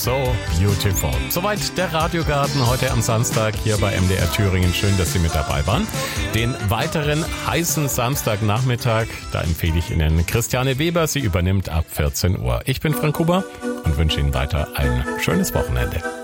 So Beautiful. Soweit der Radiogarten heute am Samstag hier bei MDR Thüringen. Schön, dass Sie mit dabei waren. Den weiteren heißen Samstagnachmittag, da empfehle ich Ihnen Christiane Weber. Sie übernimmt ab 14 Uhr. Ich bin Frank Huber und wünsche Ihnen weiter ein schönes Wochenende.